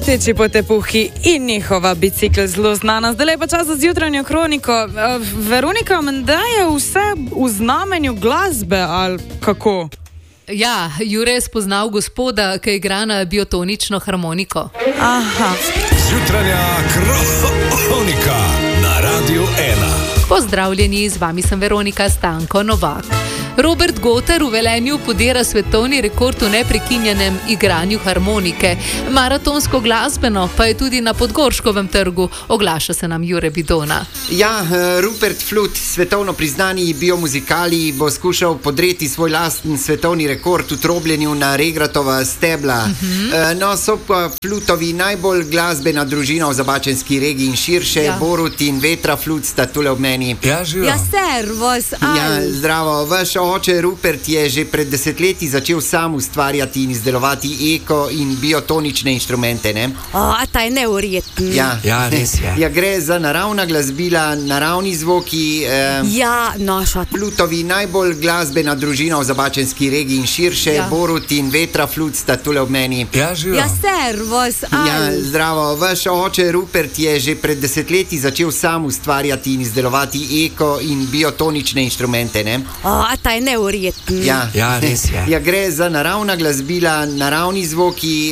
Leteči potepuhi in njihova bicikl zelo znana. Zdaj je pa čas za zjutranjo kroniko. Veronika, menda je vse v znamenju glasbe, ali kako? Ja, Jure je spoznal gospoda, ki igra na biotonično harmoniko. Aha. Zjutranja kronika na Radiu 1. Pozdravljeni, z vami sem Veronika Stanko Novak. Robert Goter v Velenju podira svetovni rekord v neprekinjenem igranju harmonike. Maratonsko glasbeno pa je tudi na Podgorškovem trgu, oglaša se nam Jure Bidona. Ja, Rupert Flut, svetovno priznani biomuzikali, bo skušal podreti svoj lasten svetovni rekord v trobljenju na regratova stebla. No, so pa Flutovi najbolj glasbena družina v Zabačenski regiji in širše. Ja. Borut in Vetra Flut sta tule ob meni. Ja, živo. Ja, servus. Ja, zdravo. Vaš oče Rupert je že pred desetletji začel sam ustvarjati in izdelovati eko in biotonične inštrumente, ne? Ta je neverjeten. Ja, res je. Ja, gre za naravna glasbila, naravni zvoki. Ja, naša. Flutovi najbolj glasbena družina v Zabačenski regiji in širše. Ja. Borut in Vetra Flut sta tule ob meni. Ja, živo. Ja, servus. Ja, zdravo. Vaš oče Rupert je že pred desetletji začel sam ustvarjati in izdelovati eko in biotonične inštrumente, ne? Ta je neverjeten. Ja, Ja, res je. Ja, gre za naravna glasbila, naravni zvoki.